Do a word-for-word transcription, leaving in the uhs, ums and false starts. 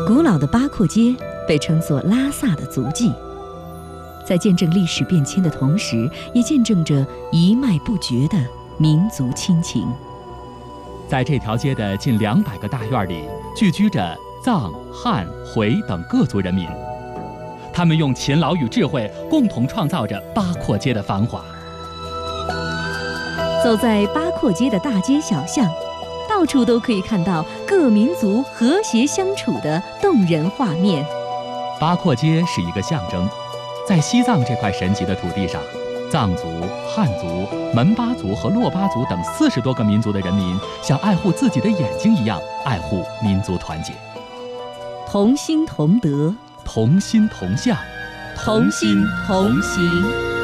古老的八廓街被称作拉萨的足迹，在见证历史变迁的同时，也见证着一脉不绝的民族亲情。 在这条街的近两百个大院里，聚居着藏、汉、回等各族人民，他们用勤劳与智慧共同创造着八廓街的繁华。 走在八廓街的大街小巷，到处都可以看到各民族和谐相处的动人画面。 八廓街是一个象征，在西藏这块神奇的土地上，藏族、汉族、门巴族和珞巴族等四十多个民族的人民，像爱护自己的眼睛一样爱护民族团结。 同心同德， 同心同向， 同心同行。